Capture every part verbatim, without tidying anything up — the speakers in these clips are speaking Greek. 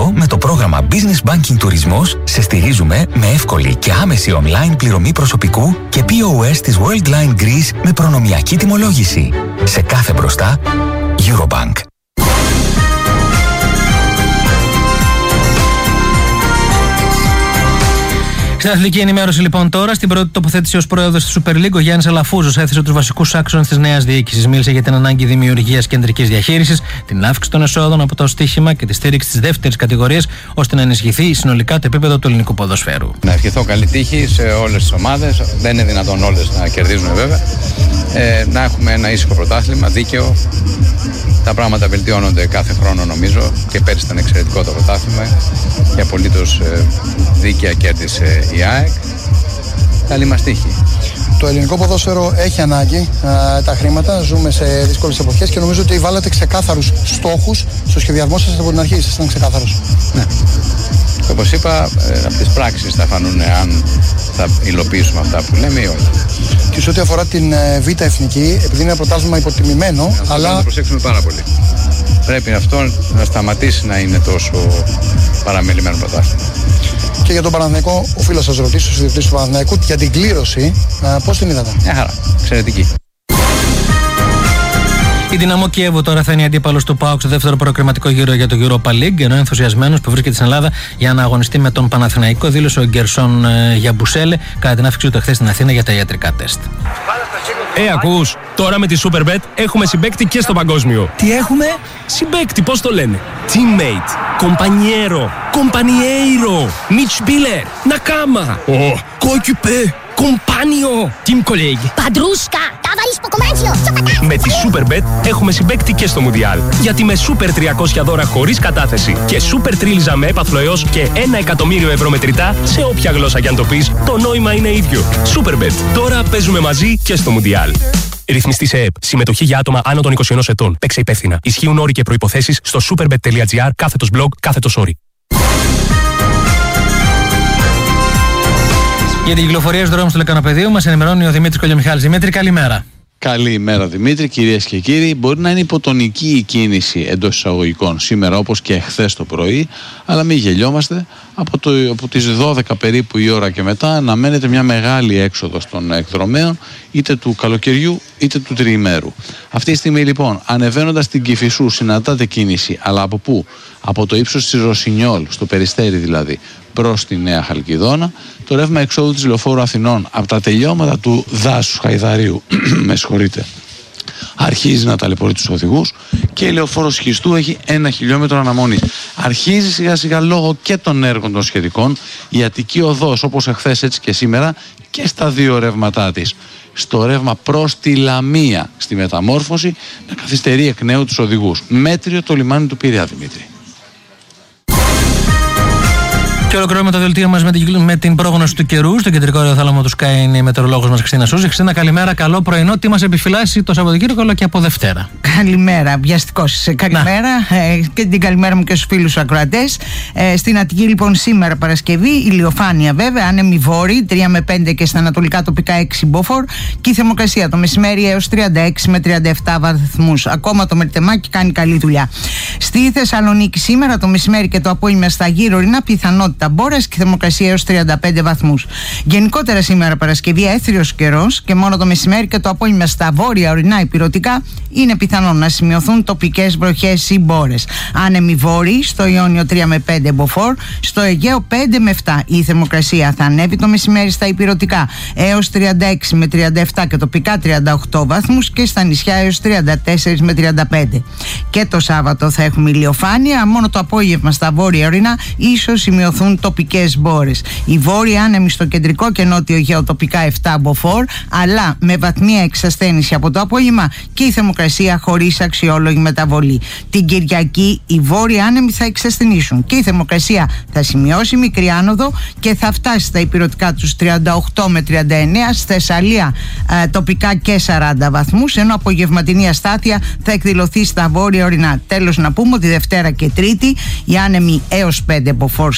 αυτό, με το πρόγραμμα Business Banking Τουρισμός σε στηρίζουμε με εύκολη και άμεση online πληρωμή προσωπικού και πι ο ες της Worldline Greece με προνομιακή τιμολόγηση. Σε κάθε μπροστά, Eurobank. Στην αθλητική ενημέρωση λοιπόν τώρα, στην πρώτη τοποθέτηση ως πρόεδρος της Super League, ο Γιάννης Αλαφούζος έθεσε τους βασικούς άξονες της νέας διοίκησης. Μίλησε για την ανάγκη δημιουργίας κεντρικής διαχείρισης, την αύξηση των εσόδων από το στοίχημα και τη στήριξη της δεύτερης κατηγορίας, ώστε να ενισχυθεί συνολικά το επίπεδο του ελληνικού ποδοσφαίρου. Να ευχηθώ καλή τύχη σε όλες τις ομάδες. Δεν είναι δυνατόν όλες να κερδίζουν βέβαια. Ε, να έχουμε ένα ήσυχο πρωτάθλημα, δίκαιο. Τα πράγματα βελτιώνονται κάθε χρόνο νομίζω και πέρυσι ήταν εξαιρετικό το πρωτάθλημα και απολύτως ε, δίκαια κέρδισε η ΑΕΚ. Καλή μας τύχη. Το ελληνικό ποδόσφαιρο έχει ανάγκη α, τα χρήματα. Ζούμε σε δύσκολες εποχές και νομίζω ότι βάλατε ξεκάθαρους στόχους στο σχεδιασμό σας από την αρχή. Σας ήταν ξεκάθαρος. Ναι. Όπως είπα, ε, από τις πράξεις θα φανούν αν θα υλοποιήσουμε αυτά που λέμε ή όχι. Και σε ό,τι αφορά την ε, Β' Εθνική, επειδή είναι ένα πρωτάθλημα υποτιμημένο, αυτό αλλά. Να το προσέξουμε πάρα πολύ. Πρέπει αυτό να σταματήσει να είναι τόσο παραμελημένο πρωτάθλημα. Και για τον Παναθηναϊκό, οφείλω να σας ρωτήσω, στους διευθυντές του Παναθηναϊκού, για την κλήρωση, α, πώς την είδατε? Μια χαρά, εξαιρετική. Η Δυναμό Κιέβου τώρα θα είναι αντίπαλος του ΠΑΟΚ στο δεύτερο προκριματικό γύρο για το Europa League, ενώ ενθουσιασμένος που βρίσκεται στην Ελλάδα για να αγωνιστεί με τον Παναθηναϊκό, δήλωσε ο Γκερσόν ε, Γιαμπουσέλε κατά την άφηξή του χθες στην Αθήνα για τα ιατρικά τεστ. Ε, ακούς, τώρα με τη Superbet έχουμε συμπαίκτη και στο παγκόσμιο. Τι έχουμε? Συμπαίκτη, πώς το λένε? Teammate, compañero, compañeiro, Mitspieler, Nakama, oh, coéquipier, compagno, team colleague. Padrusca, ταβαρίς ποκομάτσιο. Με τη Superbet έχουμε συμπαίκτη και στο Μουντιάλ. Γιατί με Super τριακόσια δώρα χωρίς κατάθεση και Super τρίλιζα με έπαθλο έως και ένα εκατομμύριο ευρώ μετρητά, σε όποια γλώσσα κι αν το πεις, το νόημα είναι ίδιο. Superbet. Τώρα παίζουμε μαζί και στο Μουντιάλ. Ρυθμιστή σε ΕΠ. Συμμετοχή για άτομα άνω των είκοσι ενός ετών. Παίξε υπεύθυνα. Ισχύουν όροι και προϋποθέσεις στο superbet.gr κάθετος blog κάθετος όροι. Για την κυκλοφορία στους δρόμους του Λεκανοπεδίου μας ενημερώνει ο Δημήτρης Κολιομιχάλης. Δημήτρη, καλημέρα. Καλημέρα Δημήτρη, κυρίες και κύριοι. Μπορεί να είναι υποτονική η κίνηση εντός εισαγωγικών σήμερα όπως και χθες το πρωί, αλλά μην γελιόμαστε. Από, το, από τις δώδεκα περίπου η ώρα και μετά αναμένεται μια μεγάλη έξοδος των εκδρομέων, είτε του καλοκαιριού είτε του τριημέρου. Αυτή τη στιγμή λοιπόν, ανεβαίνοντας την Κηφισού, συναντάτε κίνηση, αλλά από πού? Από το ύψος της Ρωσινιόλ, στο Περιστέρι δηλαδή, προς τη Νέα Χαλκιδόνα, το ρεύμα εξόδου της Λεωφόρου Αθηνών από τα τελειώματα του δάσους Χαϊδαρίου με συγχωρείτε, αρχίζει να ταλαιπωρεί τους οδηγούς και η Λεωφόρος Χιστού έχει ένα χιλιόμετρο αναμονής. Αρχίζει σιγά σιγά λόγω και των έργων των σχετικών η Αττική Οδός, όπως εχθές έτσι και σήμερα, και στα δύο ρεύματά της. Στο ρεύμα προς τη Λαμία στη μεταμόρφωση να καθυστερεί εκ νέου τους οδηγούς. Μέτριο το λιμάνι του Πειραιά, Δημήτρη. Και ολοκληρώνουμε το δελτίο μας με την, με την πρόγνωση του καιρού. Στο κεντρικό αεροθάλαμο του Sky είναι η μετεωρολόγος μας Χριστίνα Σούζη. Χριστίνα, καλημέρα, καλό πρωινό. Τι μας επιφυλάσσει το Σαββατοκύριακο, αλλά και από Δευτέρα? Καλημέρα, βιαστικός. Καλημέρα ε, και την καλημέρα μου και στους φίλους ακροατές. Ε, στην Αττική, λοιπόν, σήμερα Παρασκευή, ηλιοφάνεια βέβαια, άνεμη βόρη, τρία με πέντε και στα ανατολικά τοπικά έξι μποφόρ. Και η θερμοκρασία το μεσημέρι έως τριάντα έξι με τριάντα επτά βαθμούς. Ακόμα το μερτεμάκι κάνει καλή δουλειά. Στη Θεσσαλονίκη, σήμερα το μεσημέρι και το απόγευμα στα γύρω είναι πιθανότητα μπόρες και θερμοκρασία έως τριάντα πέντε βαθμούς. Γενικότερα σήμερα Παρασκευή έθριος καιρός και μόνο το μεσημέρι και το απόγευμα στα βόρεια ορεινά υπηρετικά είναι πιθανόν να σημειωθούν τοπικές βροχές ή μπόρες. Άνεμοι βόρειοι, στο Ιόνιο τρία με πέντε μποφόρ, στο Αιγαίο πέντε με επτά. Η θερμοκρασία θα ανέβει το μεσημέρι στα υπηρετικά έως τριάντα έξι με τριάντα επτά και τοπικά τριάντα οκτώ βαθμούς και στα νησιά έως τριάντα τέσσερα με τριάντα πέντε. Και το Σάββατο θα έχουμε ηλιοφάνεια, μόνο το απόγευμα στα βόρεια ορεινά ίσως σημειωθούν τοπικές μπόρες. Οι βόρειοι άνεμοι στο κεντρικό και νότιο Αιγαίο τοπικά επτά μποφόρ, αλλά με βαθμία εξασθένηση από το απόγευμα και η θερμοκρασία χωρίς αξιόλογη μεταβολή. Την Κυριακή οι βόρειοι άνεμοι θα εξασθενήσουν και η θερμοκρασία θα σημειώσει μικρή άνοδο και θα φτάσει στα υπηρετικά τους τριάντα οκτώ με τριάντα εννέα, στη Θεσσαλία ε, τοπικά και σαράντα βαθμούς, ενώ απογευματινή αστάθεια θα εκδηλωθεί στα βόρεια ορεινά. Τέλος, να πούμε ότι Δευτέρα και Τρίτη οι άνεμοι έως πέντε μποφόρ στα πελάγια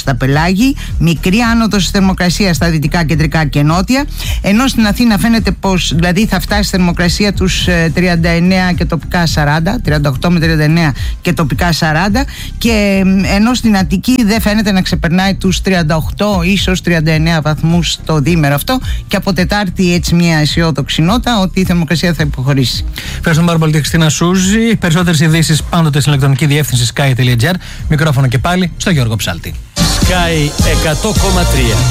Πάγοι, μικρή άνοδος θερμοκρασία στα δυτικά, κεντρικά και νότια, ενώ στην Αθήνα φαίνεται πως δηλαδή θα φτάσει η θερμοκρασία τους τριάντα εννέα και τοπικά σαράντα, τριάντα οκτώ με τριάντα εννέα και τοπικά σαράντα, και ενώ στην Αττική δεν φαίνεται να ξεπερνάει τους τριάντα οκτώ ίσως τριάντα εννέα βαθμούς το διήμερο αυτό, και από Τετάρτη έτσι μια αισιόδοξη νότα ότι η θερμοκρασία θα υποχωρήσει. Ευχαριστούμε πάρα πολύ τη Χριστίνα Σούζη. Περισσότερες ειδήσεις πάντοτε στην ηλεκτρονική διεύθυνση sky τελεία gr. Μικρόφωνο και πάλι στο Γιώργο Ψάλτη. Sky εκατό κόμμα τρία.